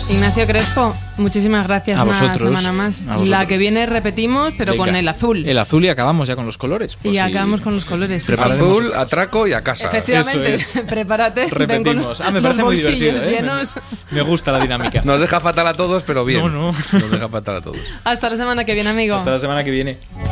Ignacio Crespo, muchísimas gracias. A una vosotros, semana más. La que viene repetimos, pero Venga, con el azul. El azul y acabamos ya con los colores. Y acabamos con los colores. Sí, Azul, atraco y a casa. Efectivamente, Eso es. prepárate. Repetimos. Ven Me con parece los muy bolsillos divertido. llenos. Me gusta la dinámica. Nos deja fatal a todos, pero bien. No. Nos deja fatal a todos. Hasta la semana que viene, amigo. Hasta la semana que viene.